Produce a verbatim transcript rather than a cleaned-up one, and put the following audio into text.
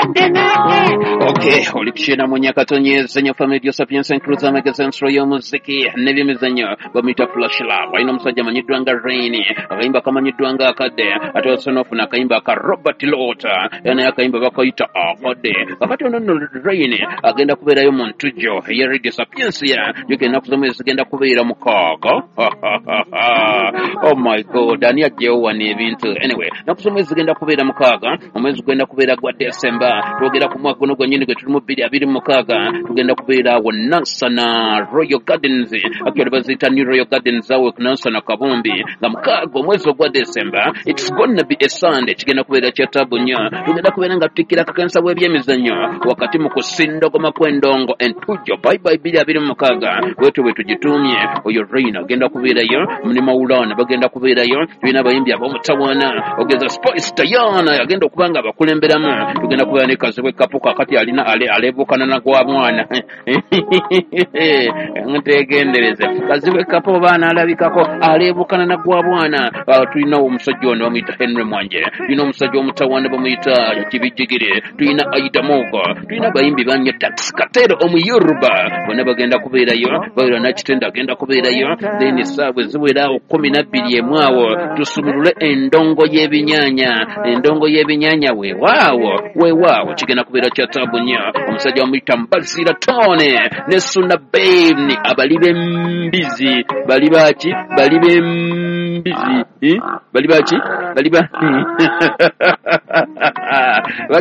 Okay, olipishina munyakatonye zenye family Sapiens and Cruiser magazine Royal Muziki n'ebyemizannyo bamuyita Flash Love. Ayina omusajja amanyiddwa nga Rain, akayimba kamanyiddwa nga Akadde, ate osonofuna akayimba ka Robert Lota, yana akayimba bakayita Akadde. Kakati ono no Rain agenda kubeerayo mu ntujjo ya Radio Sapiens ya yogenda kuzomwe zigenda kubeera mu kaaga. Oh my god, ani ajjewo wano ebintu. Anyway, nakuzomwe zigenda kubeera mu kaaga, omwezi gwenda kubeera gwa December. Twogera ku mwaka guno gwennyini gwe tuli mu bbiri abiri mu mukaaga, tugenda kubeera awo Nansana Royal Gardens, akyo baziyita New Royal Gardens awo ku Nansana Kabumbi, nga mukaaga omwezi ogwa December. It's gonna be a Sunday, kigenda kubeera kya tabu nnyo. Tugenda kubeera nga tutikira kakansa bw'ebyemizannyo wakati mu kusindogoma kw'endongo entujjo bye bye bbiri abiri mu mukaaga. Bwetyo bwe tugitumye oyo Rain agenda kubeerayo, Mulima Ulana bagenda kubeerayo, tulina abayimbi ab'omutawaana ogeza Spice Diana agenda okuba nga abakulemberamu. Tugenda kubeera ne Kazibwe Kapuka akati alina ale alebukana na gwa mwana ntegendereze Kazibwe Kapo baana alabikako alebukana na gwa mwana. Tulina omusajja ono bamuyita Henry Mwanje, tulina omusajja omutawaana bamuyita Kibijigire, tulina Aida Moga, tulina bayimbi banya Tax Katero Omuyoruba bonna bagenda kubeerayo, bayira Nakitenda agenda kubeerayo. Then saabwe ziwera kumi na bbiri emwawo tusumulule endongo y'ebinyaanya, endongo y'ebinyaanya weewaawo weewaawo kigenda kubeera kya tabu nnyo. Omusajja bamuyita Mbazira Tone ne Suna Babe abali b'embizi bali baki bali b'embizi bali baki bali ba